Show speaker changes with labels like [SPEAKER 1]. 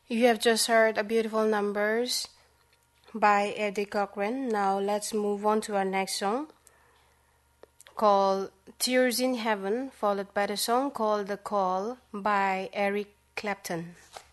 [SPEAKER 1] You have just heard a beautiful numbers by Eddie Cochran. Now let's move on to our next song called Tears in Heaven, followed by the song called The Call by Eric Clapton.